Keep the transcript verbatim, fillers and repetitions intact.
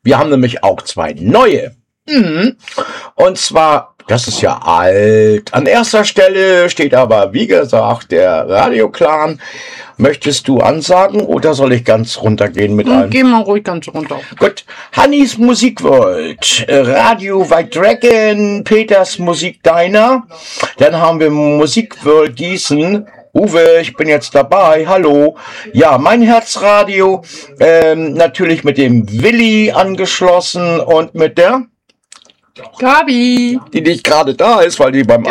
Wir haben nämlich auch zwei neue. Mhm. Und zwar, das ist ja alt. An erster Stelle steht aber, wie gesagt, der Radio-Clan. Möchtest du ansagen oder soll ich ganz runtergehen mit allem? Geh mal ruhig ganz runter. Gut. Hannis Musikworld, Radio White Dragon, Peters Musik Diner. Dann haben wir Musikworld Gießen. Uwe, ich bin jetzt dabei, hallo. Ja, mein Herzradio, ähm, natürlich mit dem Willi angeschlossen und mit der Gabi, die nicht gerade da ist, weil die beim